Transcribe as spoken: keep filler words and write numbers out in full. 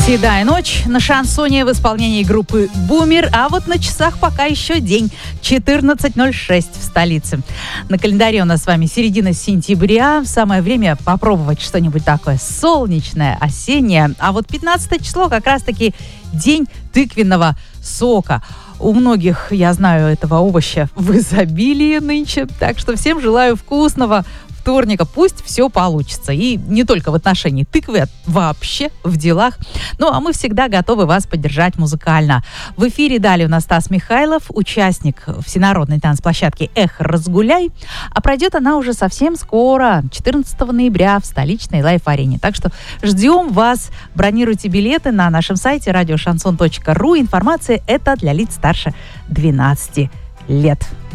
Седая ночь на шансоне в исполнении группы «Бумер», а вот на часах пока еще день, четырнадцать ноль шесть в столице. На календаре у нас с вами середина сентября, самое время попробовать что-нибудь такое солнечное, осеннее, а вот пятнадцатое число как раз-таки день тыквенного сока. У многих, я знаю, этого овоща в изобилии нынче, так что всем желаю вкусного вторника. Пусть все получится. И не только в отношении тыквы, а вообще в делах. Ну, а мы всегда готовы вас поддержать музыкально. В эфире далее у нас Стас Михайлов, участник всенародной танцплощадки «Эх, разгуляй». А пройдет она уже совсем скоро, четырнадцатого ноября в столичной лайф-арене. Так что ждем вас. Бронируйте билеты на нашем сайте радио шансон точка ру. Информация это для лиц старше двенадцати лет.